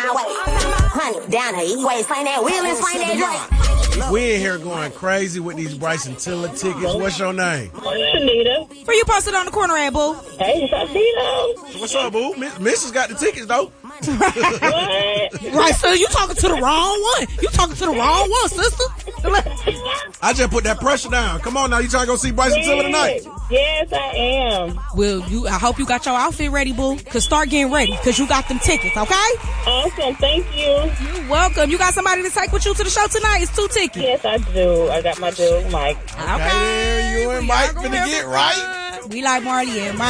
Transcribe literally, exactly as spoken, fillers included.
my way. Honey, down her E-way, swing that wheel and swing that drink. We in here going crazy with these Bryson Tiller tickets. What's your name? Shanita. Where you posted on the corner at, boo? Hey, Shanita. What's up, boo? Miss, Missus got the tickets, though. What? Right, so you talking to the wrong one. You talking to the wrong one, sister. I just put that pressure down. Come on now, you trying to go see Bryson Tiller tonight? Yes, I am. Well, you. I hope you got your outfit ready, boo. Cause start getting ready, cause you got them tickets, okay? Awesome, thank you. You're welcome. You got somebody to take with you to the show tonight? It's two tickets. Yes, I do. I got my dude, Mike. Okay, you and Mike finna get right. We like Marley and Mike.